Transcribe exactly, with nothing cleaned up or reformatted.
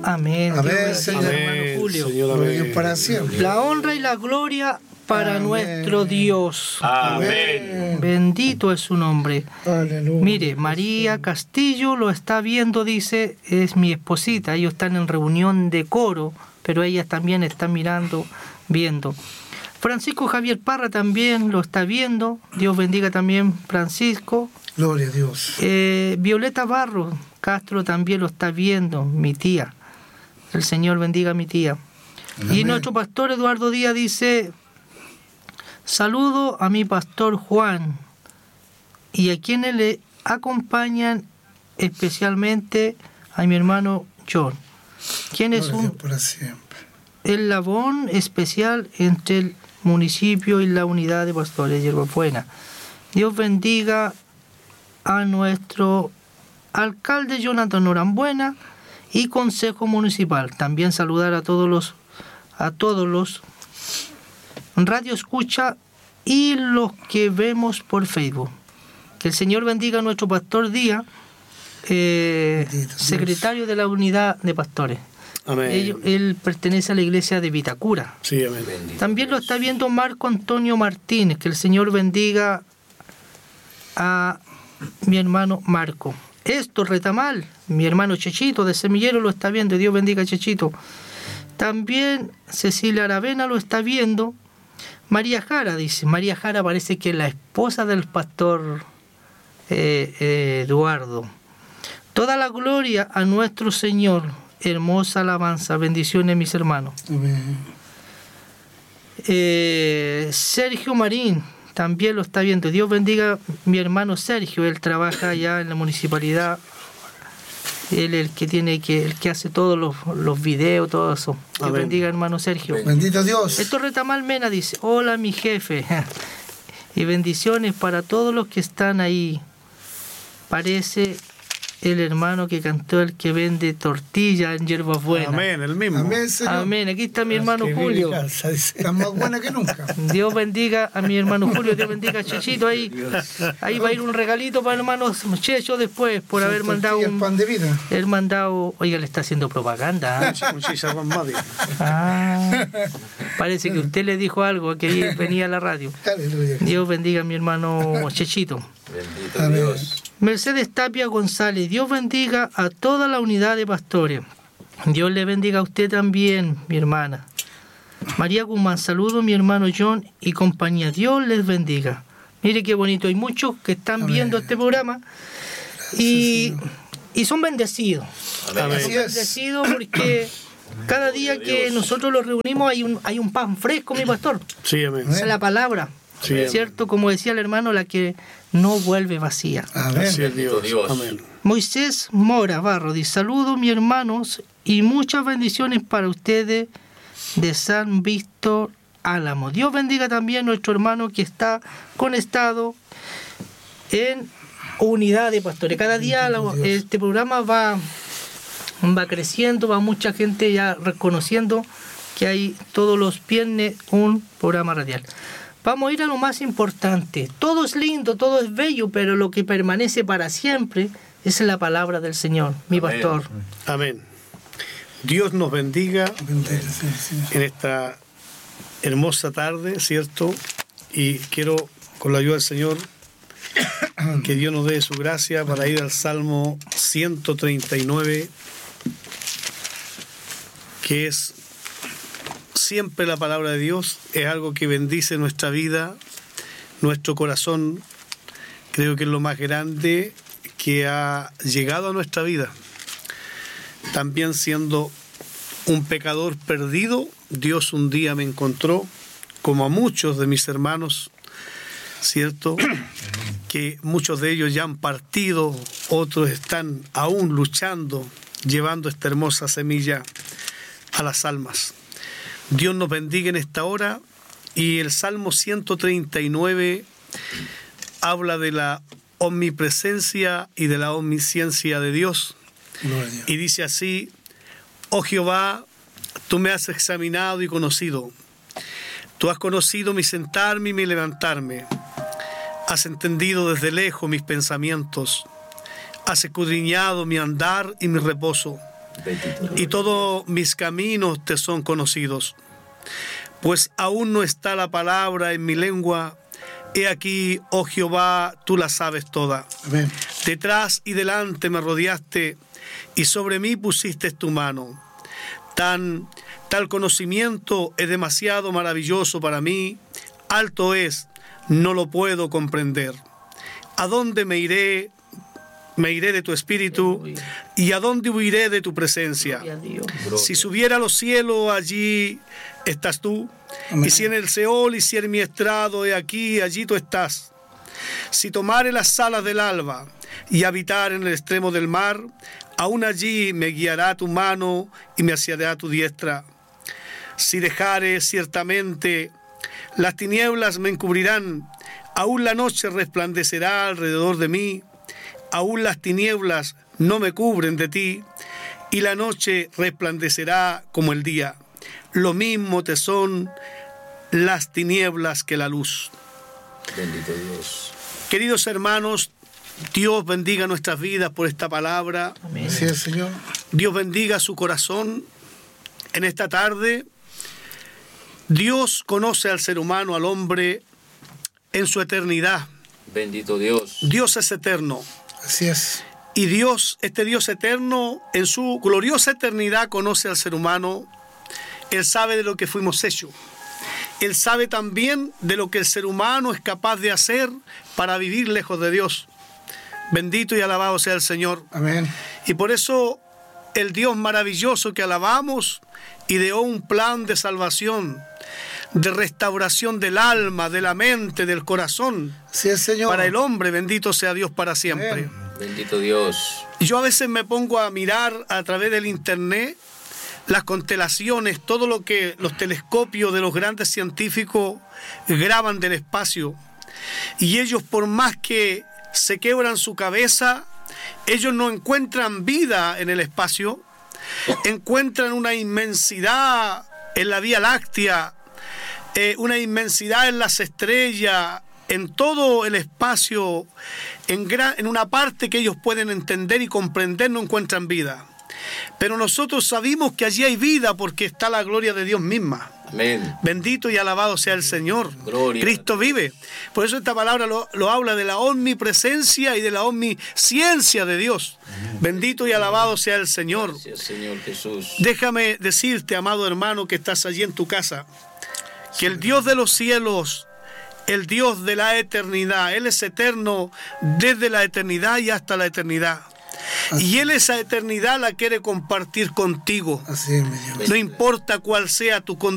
Amén. Amén, Dios Señor. bendiga, hermano Julio. Señor, amén. Para siempre. La honra y la gloria para Amén. nuestro Dios. Amén. Bendito es su nombre. Aleluya. Mire, María Castillo lo está viendo, dice, es mi esposita. Ellos están en reunión de coro, pero ella también está mirando, viendo. Francisco Javier Parra también lo está viendo. Dios bendiga también Francisco. Gloria a Dios. Eh, Violeta Barro Castro también lo está viendo, mi tía. El Señor bendiga a mi tía. Amén. Y nuestro pastor Eduardo Díaz dice: saludo a mi pastor Juan y a quienes le acompañan, especialmente a mi hermano John, quien es Gloria a Dios un para siempre. eslabón especial entre el municipio y la unidad de pastores Hierbabuena. Dios bendiga a nuestro alcalde Jonathan Norambuena y consejo municipal. También saludar a todos los a todos los radio escucha y los que vemos por Facebook. Que el Señor bendiga a nuestro pastor Díaz, eh, Bendito Dios. secretario de la unidad de pastores. Amén. Él, él pertenece a la iglesia de Vitacura. Sí, amén. También lo está viendo Marco Antonio Martínez. Que el Señor bendiga a mi hermano Marco. Esto Retamal, mi hermano Chechito de Semillero lo está viendo. Dios bendiga a Chechito. También Cecilia Aravena lo está viendo. María Jara dice, María Jara parece que es la esposa del pastor eh, eh, Eduardo. Toda la gloria a nuestro Señor. Hermosa alabanza. Bendiciones, mis hermanos. Amén. Eh, Sergio Marín también lo está viendo. Dios bendiga a mi hermano Sergio. Él trabaja allá en la municipalidad. Él es el que tiene que, el que hace todos los, los videos, todo eso. Dios Amén. bendiga, hermano Sergio. Bendito Dios. Esto Retamal Mena dice: hola mi jefe. Y bendiciones para todos los que están ahí. Parece el hermano que cantó, el que vende tortilla en Hierbabuena. Amén, el mismo. Amén, Señor. Amén. Aquí está mi hermano Que Julio. vive calza, dice. Está más buena que nunca. Dios bendiga a mi hermano Julio, Dios bendiga a Chechito. Ahí, ahí va a ir un regalito para el hermano Checho después, por haber Son mandado tortillas, un... pan de vida. Él mandado... Oiga, le está haciendo propaganda. ¿Ah? Un chicharrón más, digo. Ah, parece que usted le dijo algo, que venía a la radio. Aleluya. Dios bendiga a mi hermano Chechito. Bendito Amén. Dios. Mercedes Tapia González, Dios bendiga a toda la unidad de pastores. Dios le bendiga a usted también, mi hermana. María Guzmán, saludo mi hermano John y compañía. Dios les bendiga. Mire qué bonito, hay muchos que están Amén. viendo este programa y, y son bendecidos. Amén. Así Son es. bendecidos porque cada día que nosotros los reunimos hay un, hay un pan fresco, mi pastor. Sí, amén. Esa es la palabra. Sí, ¿Cierto? Como decía el hermano, la que no vuelve vacía. Amén. Así es Bendito Dios. Dios. Amén. Moisés Mora Barro dice: saludos mis hermanos y muchas bendiciones para ustedes de San Víctor Álamo. Dios bendiga también a nuestro hermano que está conectado en unidad de pastores. Cada día la- este programa va, va creciendo, va mucha gente ya reconociendo que hay todos los viernes un programa radial. Vamos a ir a lo más importante. Todo es lindo, todo es bello, pero lo que permanece para siempre es la palabra del Señor, mi Amén. pastor. Amén. Dios nos bendiga Bendito sea el Señor. en esta hermosa tarde, ¿cierto? Y quiero, con la ayuda del Señor, que Dios nos dé su gracia para ir al Salmo ciento treinta y nueve, que es siempre la palabra de Dios, es algo que bendice nuestra vida, nuestro corazón. Creo que es lo más grande que ha llegado a nuestra vida. También siendo un pecador perdido, Dios un día me encontró, como a muchos de mis hermanos, ¿cierto? Que muchos de ellos ya han partido, otros están aún luchando, llevando esta hermosa semilla a las almas. Dios nos bendiga en esta hora, y el Salmo ciento treinta y nueve habla de la omnipresencia y de la omnisciencia de Dios. Gloria a Dios. Y dice así: oh Jehová, tú me has examinado y conocido. Tú has conocido mi sentarme y mi levantarme. Has entendido desde lejos mis pensamientos. Has escudriñado mi andar y mi reposo. y todos mis caminos te son conocidos. Pues aún no está la palabra en mi lengua, he aquí, oh Jehová, tú la sabes toda. Amén. Detrás y delante me rodeaste, y sobre mí pusiste tu mano. Tan, tal conocimiento es demasiado maravilloso para mí, alto es, no lo puedo comprender. ¿A dónde me iré? Me iré de tu espíritu, y a dónde huiré de tu presencia. Si subiera a los cielos, allí estás tú. Amén. Y si en el Seol hiciere mi estrado, he aquí, allí tú estás. Si tomare las alas del alba y habitar en el extremo del mar, aún allí me guiará tu mano y me asiará tu diestra. Si dejare ciertamente las tinieblas me encubrirán, aún la noche resplandecerá alrededor de mí, aún las tinieblas no me cubren de ti, y la noche resplandecerá como el día. Lo mismo te son las tinieblas que la luz. Bendito Dios. Queridos hermanos, Dios bendiga nuestras vidas por esta palabra. Amén. Así es, Señor. Dios bendiga su corazón en esta tarde. Dios conoce al ser humano, al hombre, en su eternidad. Bendito Dios. Dios es eterno. Así es. Y Dios, este Dios eterno, en su gloriosa eternidad conoce al ser humano. Él sabe de lo que fuimos hechos. Él sabe también de lo que el ser humano es capaz de hacer para vivir lejos de Dios. Bendito y alabado sea el Señor. Amén. Y por eso el Dios maravilloso que alabamos ideó un plan de salvación, de restauración del alma, de la mente, del corazón, Así es, Señor. para el hombre. Bendito sea Dios para siempre. Amén. Bendito Dios. Yo a veces me pongo a mirar a través del internet las constelaciones, todo lo que los telescopios de los grandes científicos graban del espacio. Y ellos, por más que se quebran su cabeza, ellos no encuentran vida en el espacio, encuentran una inmensidad en la Vía Láctea, eh, una inmensidad en las estrellas, en todo el espacio, en, gran, en una parte que ellos pueden entender y comprender, no encuentran vida. Pero nosotros sabemos que allí hay vida porque está la gloria de Dios misma. Amén. Bendito y alabado sea el Señor. Gloria. Cristo vive. Por eso esta palabra lo, lo habla de la omnipresencia y de la omnisciencia de Dios. Bendito y alabado sea el Señor. Gracias, Señor Jesús. Déjame decirte, amado hermano, que estás allí en tu casa, que el Dios de los cielos, el Dios de la eternidad, Él es eterno desde la eternidad y hasta la eternidad. Y Él esa eternidad la quiere compartir contigo. Así es, mi Dios. No importa cuál sea tu condición.